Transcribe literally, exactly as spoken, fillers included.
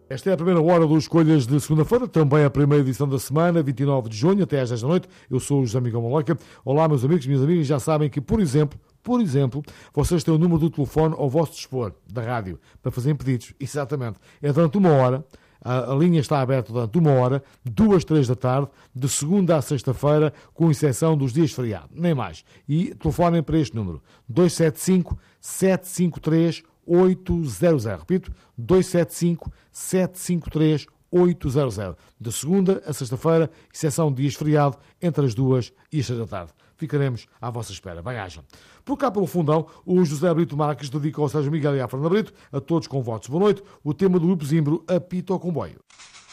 Esta é a primeira hora do Escolhas de segunda-feira, também a primeira edição da semana, vinte e nove de junho, até às dez da noite. Eu sou o José Miguel Maloca. Olá, meus amigos e minhas amigas, já sabem que, por exemplo, por exemplo, vocês têm o número do telefone ao vosso dispor, da rádio, para fazerem pedidos. Exatamente. É durante uma hora, a, a linha está aberta durante uma hora, duas, três da tarde, de segunda a sexta-feira, com exceção dos dias de feriado, nem mais. E telefonem para este número, dois sete cinco, sete cinco três, oito zero zero. Repito, dois sete cinco, sete cinco três, oito zero zero. De segunda a sexta-feira, exceção de dias de feriado, entre as duas e as seis da tarde. Ficaremos à vossa espera. Bem-ajam. Por cá pelo fundão, o José Brito Marques dedica ao Sérgio Miguel e à Fernanda Brito, a todos com votos. Boa noite. O tema do Grupo Zimbro apita ao comboio.